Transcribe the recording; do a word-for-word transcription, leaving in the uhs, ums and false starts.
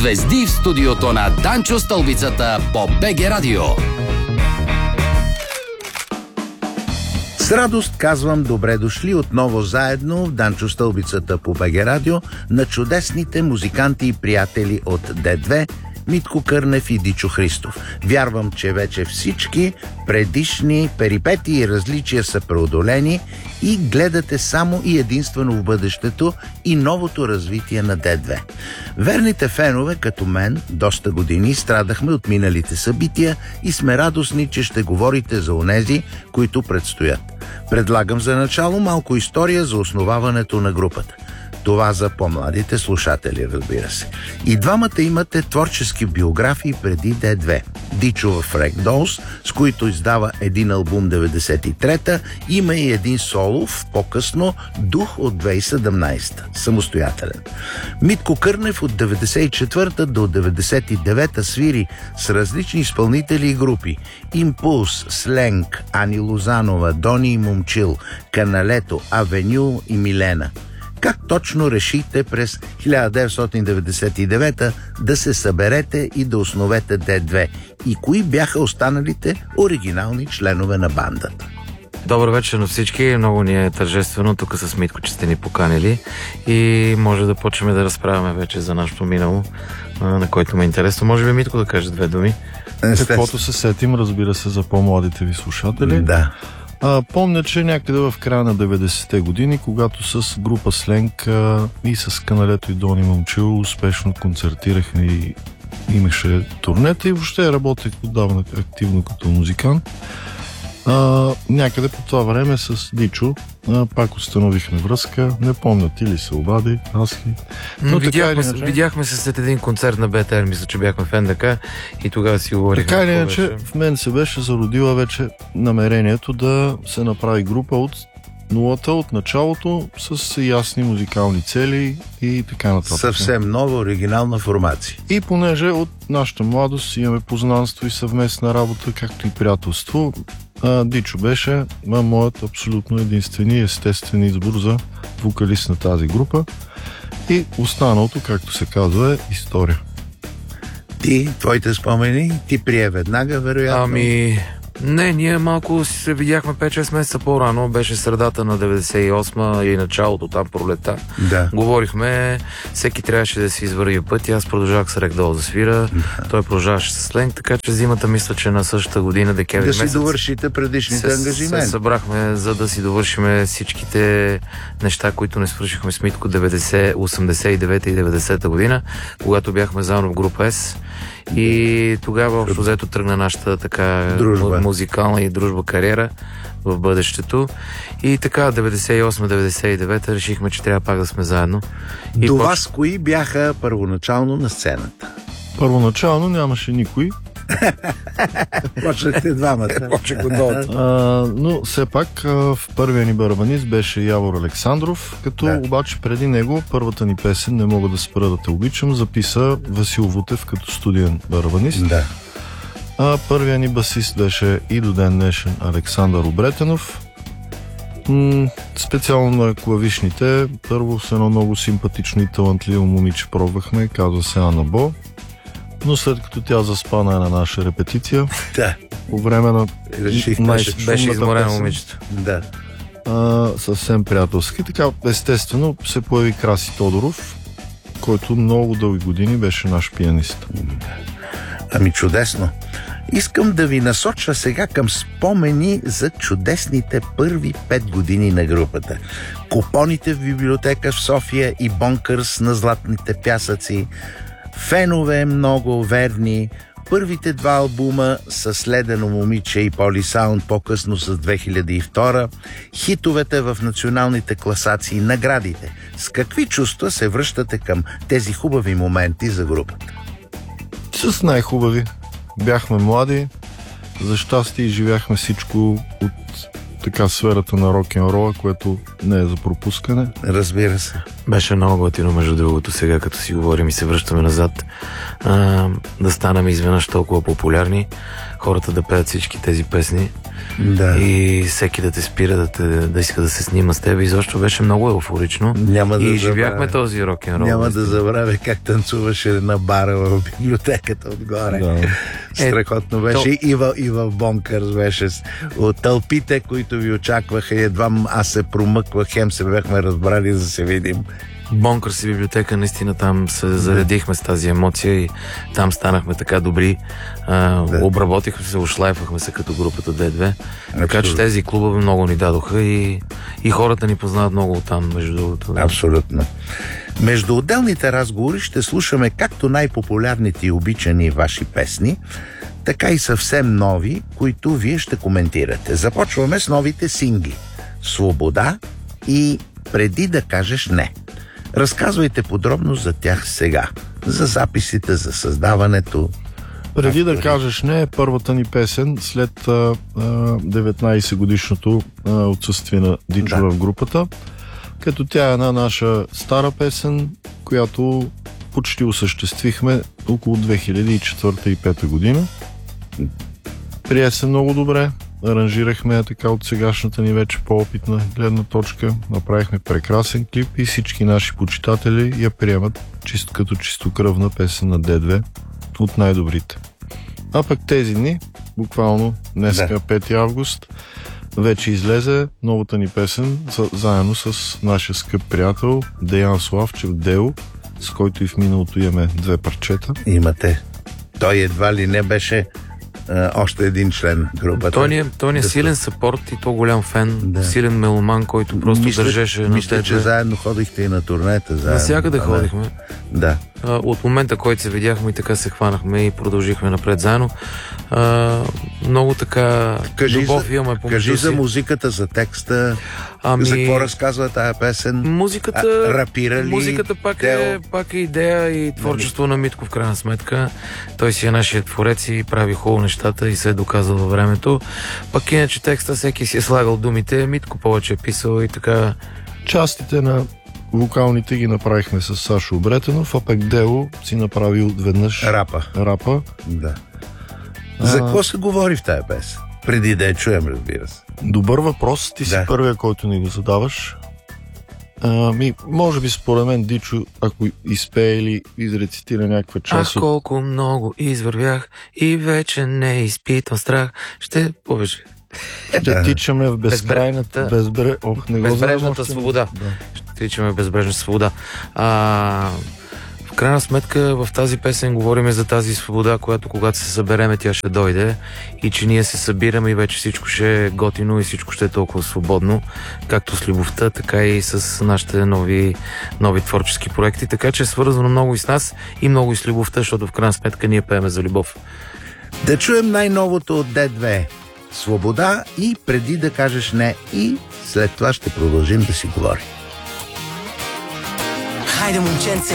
Звезди в студиото на Данчо Стълбицата по БГ Радио. С радост казвам добре дошли отново заедно в Данчо Стълбицата по БГ Радио на чудесните музиканти и приятели от Д две, Митко Кърнев и Дичо Христов. Вярвам, че вече всички предишни перипетии и различия са преодолени и гледате само и единствено в бъдещето и новото развитие на Д две. Верните фенове, като мен, доста години страдахме от миналите събития и сме радостни, че ще говорите за онези, които предстоят. Предлагам за начало малко история за основаването на групата. Това за по-младите слушатели, разбира се. И двамата имате творчески биографии преди Д две. Дичо в Ragdolls, с които издава един албум деветдесет и трета, има и един солов, по-късно, Дух от две хиляди и седемнадесета, самостоятелен. Митко Кърнев от деветдесет и четвърта до деветдесет и девета свири с различни изпълнители и групи: Импулс, Сленг, Ани Лозанова, Дони и Момчил, Каналето, Авеню и Милена. Как точно решихте през хиляда деветстотин деветдесет и девета да се съберете и да основете Д две? И кои бяха останалите оригинални членове на бандата? Добър вечер на всички. Много ни е тържествено тук с Митко, че сте ни поканили и може да почнем да разправяме вече за нашето минало, на който ме е интересно. Може би Митко да каже две думи. Каквото се сетим, разбира се, за по-младите ви слушатели. Да. А, помня, че някъде в края на деветдесетте години, когато с група Сленг а, и с Каналето и Дони Момчил успешно концертирахме и имаше турнета и въобще работех отдавна активно като музикант. А, някъде по това време с Дичо а, пак установихме връзка. Не помня, ти ли се обади, аз ли? Но видяхме, така, иначе... видяхме се след един концерт на БТР, мисля, че бяхме в Н Д К и тогава си говорихме. Така или иначе, в мен се беше зародила вече намерението да се направи група от нулата, от началото, с ясни музикални цели и така нататък. Съвсем нова, оригинална формация. И понеже от нашата младост имаме познанство и съвместна работа, както и приятелство, а, Дичо беше а, моят абсолютно единствен и естествен избор за вокалист на тази група. И останалото, както се казва, е история. Ти, твоите спомени, ти прие веднага, вероятно? Ами... Не, ние малко се видяхме пет-шест месеца по-рано, беше средата на деветдесет и осма и началото, там пролета. Да. Говорихме, всеки трябваше да си извърви пъти, аз продължавах с Ragdoll да свира, да. Той продължаваше с Сленг, така че зимата мисля, че на същата година, декември месец... Да си довършите предишните ангажименти. Се събрахме, за да си довършиме всичките неща, които не свършихме с Митко деветдесет, осемдесет и девета и деветдесета година, когато бяхме заедно в група С. И тогава общо взето тръгна нашата така дружба. Музикална и дружба кариера в бъдещето. И така, деветдесет и осма деветдесет и девета решихме, че трябва пак да сме заедно. И До поч... вас кои бяха първоначално на сцената? Първоначално нямаше никой. Почнахте двамата. а, но все пак а, в първия ни барабанист беше Явор Александров, като да. Обаче преди него първата ни песен "Не мога да спра да те обичам" записа Васил Вутев като студиен барабанист. Да. А първия ни басист беше и до ден днешен Александър Обретенов. М- специално на клавишните, първо с едно много симпатично и талантливо момиче пробвахме, казва се Ана Бо. Но след като тя заспа на една наша репетиция, да. По време на най- беше изморено момичето. Да. А, съвсем приятелски. Така, естествено, се появи Краси Тодоров, който много дълги години беше наш пианист. Ами чудесно. Искам да ви насоча сега към спомени за чудесните първи пет години на групата. Купоните в библиотека в София и бонкърс на златните пясъци, фенове много верни, първите два албума с Ледено момиче и Полисаунд, по-късно с две хиляди и втора, хитовете в националните класации, наградите. С какви чувства се връщате към тези хубави моменти за групата? С най-хубави. Бяхме млади, за щастие изживяхме всичко от така сферата на рок-н-рола, което не е за пропускане. Разбира се. Беше много готино, между другото, сега като си говорим и се връщаме назад, а, да станем изведнъж толкова популярни, хората да пеят всички тези песни Да. и всеки да те спира, да, те, да иска да се снима с теб. И защо беше много еуфорично. Няма да и живяхме забравя. този рок-н-рол. Няма да забравя как танцуваше на бара в библиотеката отгоре. Да. Страхотно беше. Е, то... И, в, и в Бонкърс беше. с- От тълпите, които ви очакваха, едва аз се промъквах, хем се бяхме разбрали да се видим. Бонкърс и библиотека, наистина там се заредихме с тази емоция и там станахме така добри. А, Да. Обработихме се, ушлайфахме се като групата Д две. Така че Абсолютно. тези клубове много ни дадоха и, и хората ни познават много оттам, между другото. Да. Абсолютно. Между отделните разговори ще слушаме както най-популярните и обичани ваши песни, така и съвсем нови, които вие ще коментирате. Започваме с новите сингли «Свобода» и «Преди да кажеш не». Разказвайте подробно за тях сега. За записите, за създаването. Преди да Автори. кажеш не е първата ни песен след а, а, деветнайсет годишното а, отсъствие на Дичо Да. в групата, като тя е една наша стара песен, която почти осъществихме около две хиляди и четвърта и пета година. Прие се много добре, аранжирахме я така от сегашната ни вече по-опитна гледна точка, направихме прекрасен клип и всички наши почитатели я приемат чисто като чистокръвна песен на Д две от най-добрите. А пък тези дни, буквално днеска, Да. пети август, вече излезе новата ни песен за, заедно с нашия скъп приятел Деян Славчев Део, с който и в миналото имаме две парчета. Имате. Той едва ли не беше а, още един член на групата. Той ни е, той ни е Да. силен съпорт и то голям фен, Да. силен меломан, който просто мисля, държеше на Мисля, Д че две. заедно ходихте и на турнета. Заедно. Навсякъде Абе, ходихме. Да. А, От момента, който се видяхме и така се хванахме и продължихме напред заедно. А, много така Кажи любов за- имаме помежду Кажи за си. музиката, за текста, Ами, за какво разказва тая песен. Музиката, А, рапира ли? музиката пак Тео? е, пак е идея и творчество на Митко в крайна сметка. Той си е нашия творец и прави хубаво нещата и се е доказал във времето. Пак иначе текста всеки си е слагал думите, Митко повече е писал и така. Частите на вокалните ги направихме с Сашо Обретенов, а пък Дело си направил веднъж Рапа. рапа. Да. За А. какво се говори в тая песен? Преди да я чуем, разбира се. Добър въпрос, ти си Да. първия, който ни го задаваш. Ами, може би според мен Дичо, ако изпее или изрецитира някаква Аз част от... колко много извървях и вече не изпитвам страх. Ще повече. Ще тичаме в безкрайната... Безбре- Безбре... Ох, не го знам Безбрежната още. свобода. Да. Ще тичаме безбрежната свобода. А, в крайна сметка в тази песен говорим за тази свобода, която когато се събереме, тя ще дойде и че ние се събираме и вече всичко ще е готино и всичко ще е толкова свободно, както с любовта, така и с нашите нови, нови творчески проекти. Така че е свързано много и с нас и много и с любовта, защото в крайна сметка ние пееме за любов. Да чуем най-новото от Д две. Свобода и преди да кажеш не. И след това ще продължим да си говорим. Хайде, момченце,